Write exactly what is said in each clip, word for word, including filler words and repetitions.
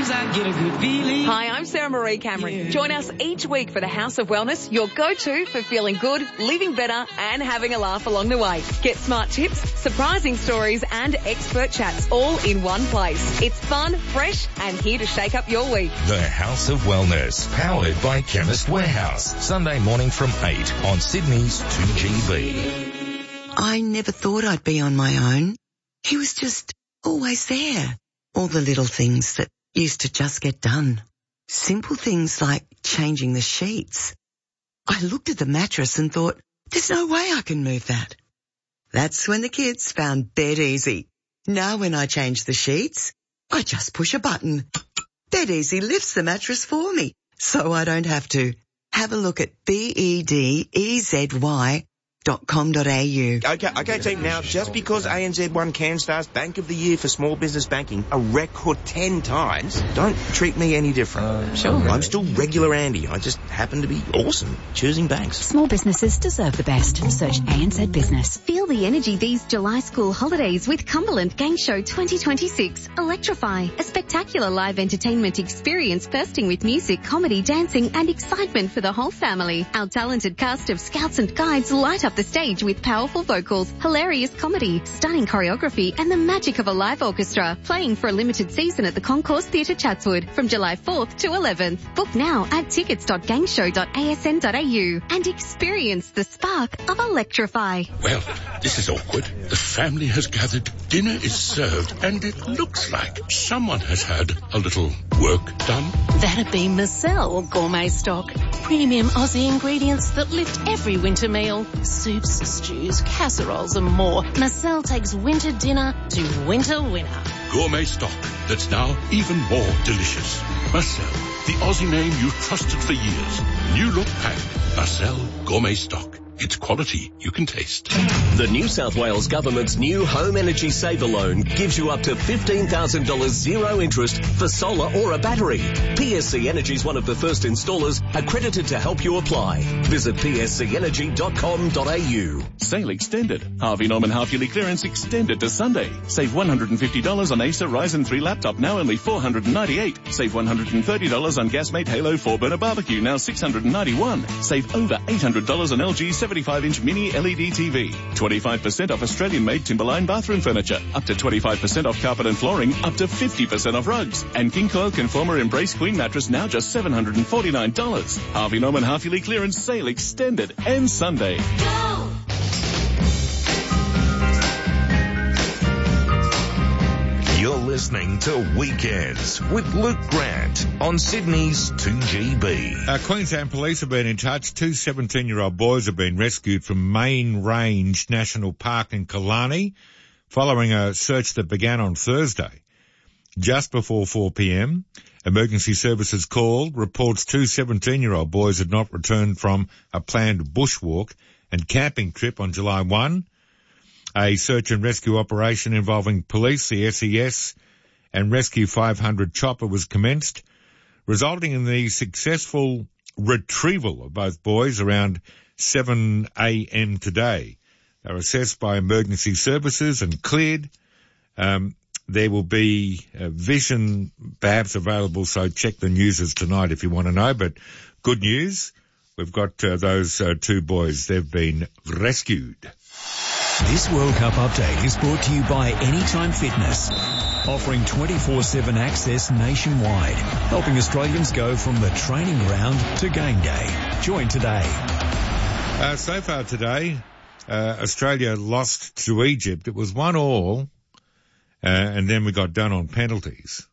Sometimes I get a good feeling. Hi, I'm Sarah Marie Cameron. Yeah. Join us each week for the House of Wellness, your go-to for feeling good, living better and having a laugh along the way. Get smart tips, surprising stories and expert chats all in one place. It's fun, fresh and here to shake up your week. The House of Wellness, powered by Chemist Warehouse. Sunday morning from eight on Sydney's two G B. I never thought I'd be on my own. He was just always there. All the little things that used to just get done. Simple things like changing the sheets. I looked at the mattress and thought, there's no way I can move that. That's when the kids found Bed Easy. Now when I change the sheets, I just push a button. Bed Easy lifts the mattress for me, so I don't have to. Have a look at B E D E Z Y dot com dot a u. Okay, okay, team. Now, just because A N Z won CanStar's Bank of the Year for small business banking a record ten times, don't treat me any different. Uh, sure. I'm still regular Andy. I just happen to be awesome choosing banks. Small businesses deserve the best. Search A N Z Business. Feel the energy these July school holidays with Cumberland Gang Show twenty twenty-six. Electrify, a spectacular live entertainment experience bursting with music, comedy, dancing and excitement for the whole family. Our talented cast of scouts and guides light up the stage with powerful vocals, hilarious comedy, stunning choreography and the magic of a live orchestra, playing for a limited season at the Concourse Theatre Chatswood from July fourth to eleventh. Book now at tickets dot gangshow dot a s n dot a u and experience the spark of Electrify. Well, this is awkward. The family has gathered, dinner is served, and it looks like someone has had a little work done. That'd be Marcel Gourmet Stock. Premium Aussie ingredients that lift every winter meal. Soups, stews, casseroles and more. Marcel takes winter dinner to winter winner. Gourmet stock that's now even more delicious. Marcel, the Aussie name you trusted for years. New look packed. Marcel Gourmet Stock. It's quality you can taste. The New South Wales Government's new Home Energy Saver Loan gives you up to fifteen thousand dollars zero interest for solar or a battery. P S C Energy is one of the first installers accredited to help you apply. Visit p s c energy dot com dot a u. Sale extended. Harvey Norman half-yearly clearance extended to Sunday. Save one hundred fifty dollars on Acer Ryzen three laptop, now only four hundred ninety-eight dollars. Save one hundred thirty dollars on Gasmate Halo four burner barbecue, now six hundred ninety-one dollars. Save over eight hundred dollars on L G seventy-five inch mini L E D T V. twenty-five percent off Australian-made Timberline bathroom furniture. Up to twenty-five percent off carpet and flooring. Up to fifty percent off rugs. And King Coil Conformer Embrace Queen mattress now just seven hundred forty-nine dollars. Harvey Norman half-yearly clearance sale extended and Sunday. Go! You're listening to Weekends with Luke Grant on Sydney's two G B. Uh, Queensland Police have been in touch. Two seventeen-year-old boys have been rescued from Main Range National Park in Killarney following a search that began on Thursday. Just before four p.m, emergency services called, reports two seventeen-year-old boys had not returned from a planned bushwalk and camping trip on July first. A search and rescue operation involving police, the S E S, and Rescue five hundred chopper was commenced, resulting in the successful retrieval of both boys around seven a.m. today. They were assessed by emergency services and cleared. Um, there will be uh, vision perhaps available, so check the newses tonight if you want to know. But good news, we've got uh, those uh, two boys. They've been rescued. This World Cup update is brought to you by Anytime Fitness, offering twenty-four seven access nationwide, helping Australians go from the training ground to game day. Join today. Uh, so far today, uh, Australia lost to Egypt. It was one all, uh, and then we got done on penalties.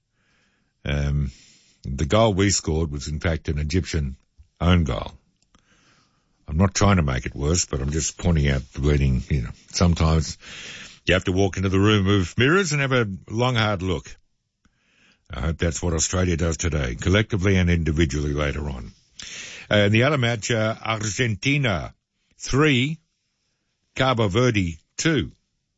Um, the goal we scored was in fact an Egyptian own goal. I'm not trying to make it worse, but I'm just pointing out the wording, you know, sometimes you have to walk into the room of mirrors and have a long, hard look. I hope that's what Australia does today, collectively and individually later on. Uh, in the other match, uh, Argentina three, Cabo Verde two.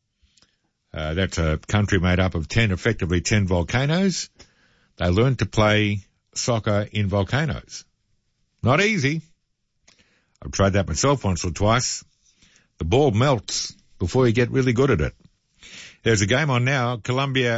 Uh, that's a country made up of ten, effectively ten volcanoes. They learned to play soccer in volcanoes. Not easy. I've tried that myself once or twice. The ball melts before you get really good at it. There's a game on now. Colombia